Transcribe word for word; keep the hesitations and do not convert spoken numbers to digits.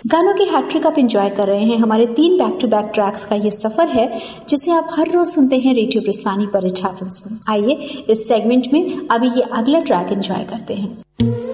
गानों की हैट्रिक आप एंजॉय कर रहे हैं। हमारे तीन बैक टू बैक ट्रैक्स का ये सफर है जिसे आप हर रोज सुनते हैं रेडियो प्रस्थानी पर इट हैपेंस में। आइए इस सेगमेंट में अभी ये अगला ट्रैक एंजॉय करते हैं।